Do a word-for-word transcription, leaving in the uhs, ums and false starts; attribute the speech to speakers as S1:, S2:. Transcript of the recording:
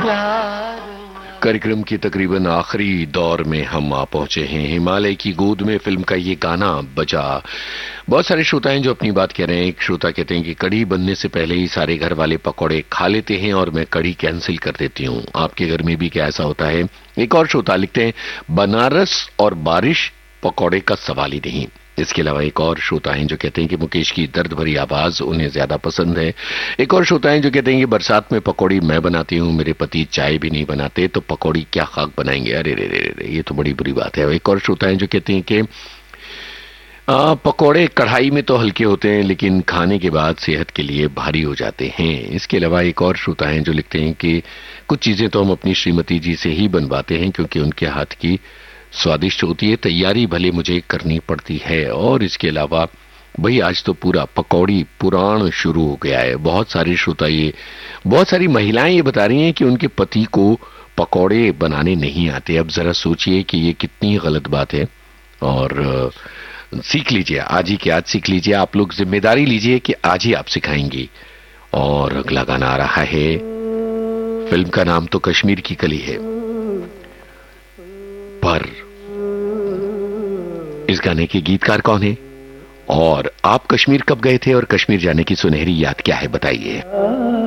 S1: कार्यक्रम की तकरीबन आखिरी दौर में हम आ पहुंचे हैं। हिमालय की गोद में फिल्म का ये गाना बजा। बहुत सारे श्रोता हैं जो अपनी बात कह रहे हैं। एक श्रोता कहते हैं कि कड़ी बनने से पहले ही सारे घर वाले पकौड़े खा लेते हैं और मैं कड़ी कैंसिल कर देती हूँ। आपके घर में भी क्या ऐसा होता है? एक और श्रोता लिखते हैं, बनारस और बारिश पकौड़े का सवाल ही नहीं। इसके अलावा एक और श्रोता हैं जो कहते हैं कि मुकेश की दर्द भरी आवाज उन्हें ज्यादा पसंद है। एक और श्रोता हैं जो कहते हैं कि बरसात में पकौड़ी मैं बनाती हूँ, मेरे पति चाय भी नहीं बनाते तो पकौड़ी क्या खाक बनाएंगे। अरे रे रे रे, ये तो बड़ी बुरी बात है। एक और श्रोता हैं जो कहते हैं कि आ, पकौड़े कढ़ाई में तो हल्के होते हैं लेकिन खाने के बाद सेहत के लिए भारी हो जाते हैं। इसके अलावा एक और श्रोता हैं जो लिखते हैं कि कुछ चीजें तो हम अपनी श्रीमती जी से ही बनवाते हैं क्योंकि उनके हाथ की स्वादिष्ट होती है, तैयारी भले मुझे करनी पड़ती है। और इसके अलावा भाई आज तो पूरा पकौड़ी पुराण शुरू हो गया है। बहुत सारे श्रोता ये बहुत सारी महिलाएं ये बता रही हैं कि उनके पति को पकौड़े बनाने नहीं आते। अब जरा सोचिए कि ये कितनी गलत बात है। और सीख लीजिए, आज ही के आज सीख लीजिए। आप लोग जिम्मेदारी लीजिए कि आज ही आप सिखाएंगी। और अगला गाना आ रहा है, फिल्म का नाम तो कश्मीर की कली है, पर इस गाने के गीतकार कौन है और आप कश्मीर कब गए थे और कश्मीर जाने की सुनहरी याद क्या है, बताइए।